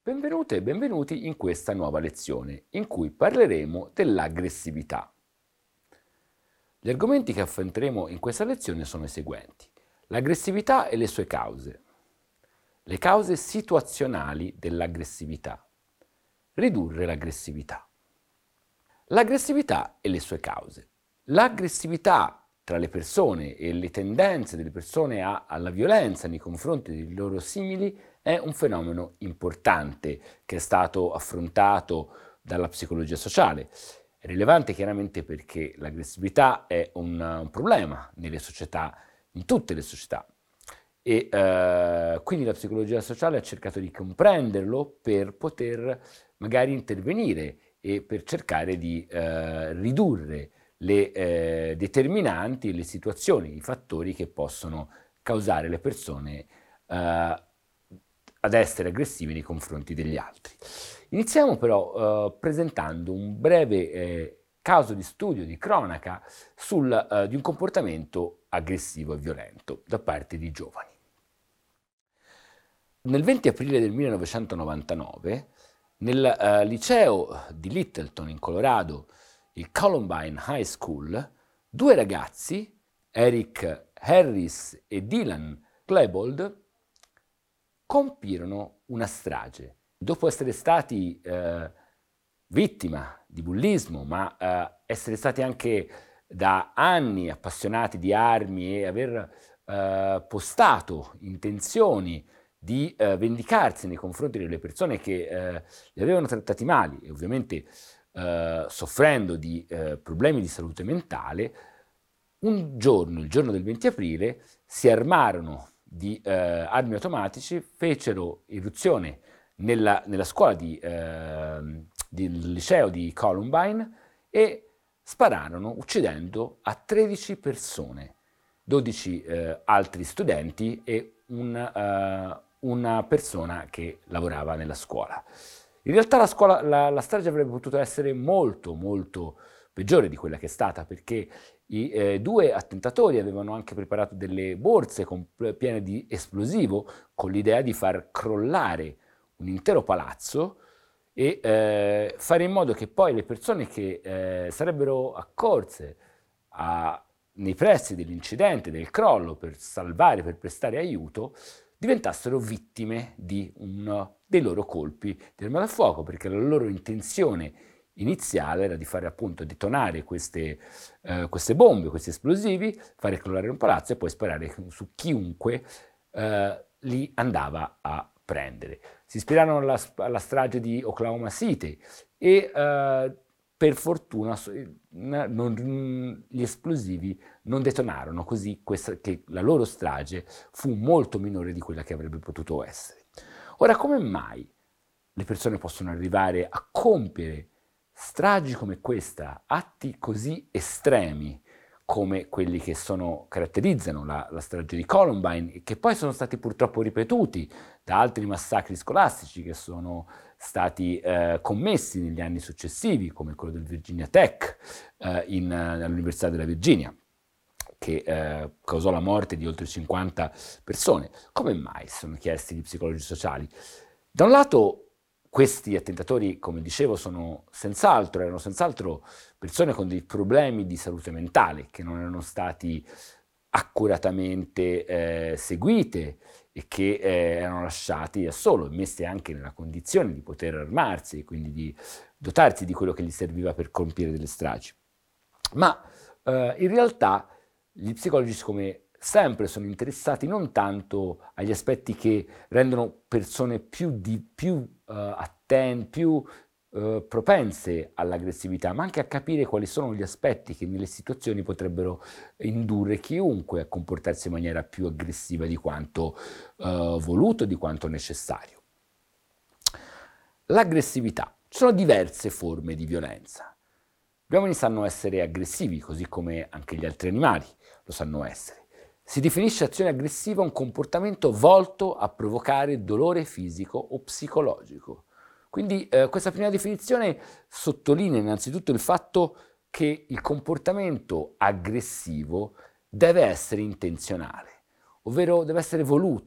Benvenute e benvenuti in questa nuova lezione in cui parleremo dell'aggressività. Gli argomenti che affronteremo in questa lezione sono i seguenti: l'aggressività e le sue cause, le cause situazionali dell'aggressività, ridurre l'aggressività. L'aggressività e le sue cause. L'aggressività tra le persone e le tendenze delle persone alla violenza nei confronti dei loro simili è un fenomeno importante che è stato affrontato dalla psicologia sociale. È rilevante chiaramente perché l'aggressività è un problema nelle società, in tutte le società, e quindi la psicologia sociale ha cercato di comprenderlo per poter magari intervenire e per cercare di ridurre le determinanti, le situazioni, i fattori che possono causare le persone ad essere aggressivi nei confronti degli altri. Iniziamo però presentando un breve caso di studio, di cronaca, di un comportamento aggressivo e violento da parte di giovani. Nel 20 aprile del 1999, nel liceo di Littleton in Colorado, il Columbine High School, due ragazzi, Eric Harris e Dylan Klebold, compirono una strage. Dopo essere stati vittima di bullismo, ma essere stati anche da anni appassionati di armi e aver postato intenzioni di vendicarsi nei confronti delle persone che li avevano trattati male e ovviamente soffrendo di problemi di salute mentale, un giorno, il giorno del 20 aprile, si armarono di armi automatici, fecero irruzione nella scuola del liceo di Columbine e spararono uccidendo a 13 persone, 12 altri studenti e una persona che lavorava nella scuola. In realtà la strage avrebbe potuto essere molto peggiore di quella che è stata, perché i due attentatori avevano anche preparato delle borse piene di esplosivo con l'idea di far crollare un intero palazzo e fare in modo che poi le persone che sarebbero accorse nei pressi dell'incidente, del crollo, per salvare, per prestare aiuto, diventassero vittime di uno dei loro colpi di arma da fuoco, perché la loro intenzione iniziale era di fare appunto detonare queste bombe, questi esplosivi, fare crollare un palazzo e poi sparare su chiunque li andava a prendere. Si ispirarono alla strage di Oklahoma City e per fortuna gli esplosivi non detonarono, così che la loro strage fu molto minore di quella che avrebbe potuto essere. Ora, come mai le persone possono arrivare a compiere stragi come questa, atti così estremi come quelli che caratterizzano la strage di Columbine e che poi sono stati purtroppo ripetuti da altri massacri scolastici che sono stati commessi negli anni successivi, come quello del Virginia Tech all'Università della Virginia, che causò la morte di oltre 50 persone. Come mai, si sono chiesti gli psicologi sociali? Da un lato, questi attentatori, come dicevo, erano senz'altro persone con dei problemi di salute mentale che non erano stati accuratamente seguite e che erano lasciati da solo e messi anche nella condizione di poter armarsi e quindi di dotarsi di quello che gli serviva per compiere delle stragi. Ma in realtà gli psicologi, come sempre, sono interessati non tanto agli aspetti che rendono persone più attente, più propense all'aggressività, ma anche a capire quali sono gli aspetti che nelle situazioni potrebbero indurre chiunque a comportarsi in maniera più aggressiva di quanto voluto, di quanto necessario. L'aggressività. Ci sono diverse forme di violenza. Gli uomini sanno essere aggressivi, così come anche gli altri animali lo sanno essere. Si definisce azione aggressiva un comportamento volto a provocare dolore fisico o psicologico. Quindi questa prima definizione sottolinea innanzitutto il fatto che il comportamento aggressivo deve essere intenzionale, ovvero deve essere voluto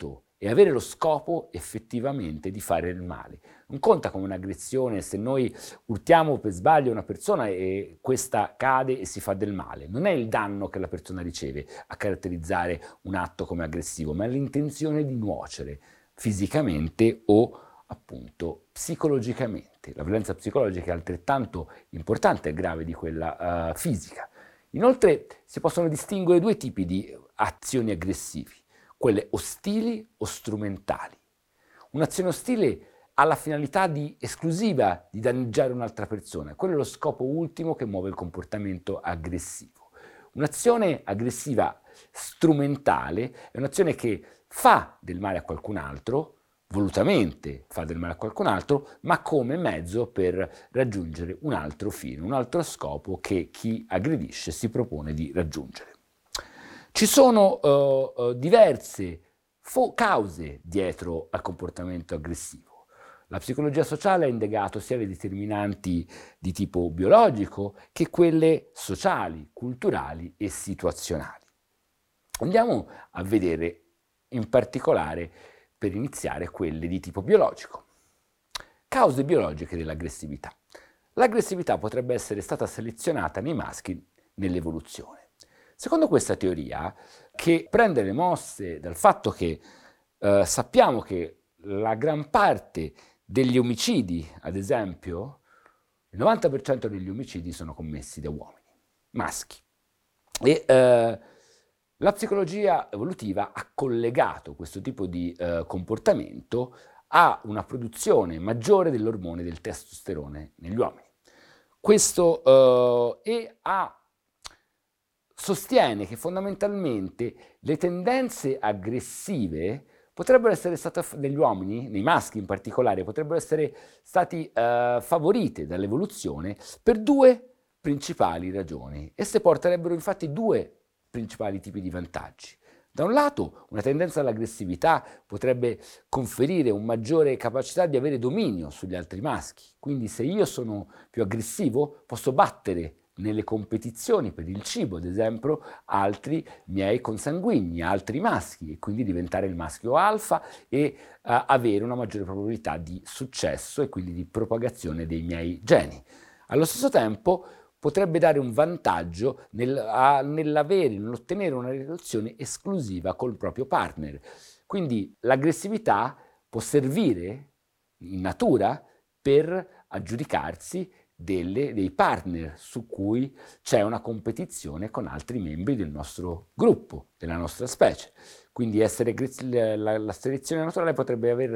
e avere lo scopo effettivamente di fare il male. Non conta come un'aggressione se noi urtiamo per sbaglio una persona e questa cade e si fa del male. Non è il danno che la persona riceve a caratterizzare un atto come aggressivo, ma è l'intenzione di nuocere fisicamente o appunto psicologicamente. La violenza psicologica è altrettanto importante e grave di quella fisica. Inoltre si possono distinguere due tipi di azioni aggressive, quelle ostili o strumentali. Un'azione ostile ha la finalità esclusiva di danneggiare un'altra persona, quello è lo scopo ultimo che muove il comportamento aggressivo. Un'azione aggressiva strumentale è un'azione che fa del male a qualcun altro, volutamente fa del male a qualcun altro, ma come mezzo per raggiungere un altro fine, un altro scopo che chi aggredisce si propone di raggiungere. Ci sono diverse cause dietro al comportamento aggressivo. La psicologia sociale ha indagato sia le determinanti di tipo biologico che quelle sociali, culturali e situazionali. Andiamo a vedere in particolare, per iniziare, quelle di tipo biologico. Cause biologiche dell'aggressività. L'aggressività potrebbe essere stata selezionata nei maschi nell'evoluzione. Secondo questa teoria, che prende le mosse dal fatto che sappiamo che la gran parte degli omicidi, ad esempio, il 90% degli omicidi sono commessi da uomini, maschi. E la psicologia evolutiva ha collegato questo tipo di comportamento a una produzione maggiore dell'ormone del testosterone negli uomini. Questo sostiene che fondamentalmente le tendenze aggressive potrebbero essere state negli uomini, nei maschi in particolare, potrebbero essere stati favorite dall'evoluzione per due principali ragioni. Esse porterebbero infatti due principali tipi di vantaggi. Da un lato, una tendenza all'aggressività potrebbe conferire una maggiore capacità di avere dominio sugli altri maschi. Quindi se io sono più aggressivo, posso battere nelle competizioni per il cibo, ad esempio, altri miei consanguigni, altri maschi, e quindi diventare il maschio alfa e avere una maggiore probabilità di successo e quindi di propagazione dei miei geni. Allo stesso tempo potrebbe dare un vantaggio nell'ottenere una relazione esclusiva col proprio partner. Quindi l'aggressività può servire in natura per aggiudicarsi dei partner su cui c'è una competizione con altri membri del nostro gruppo, della nostra specie. Quindi la selezione naturale potrebbe aver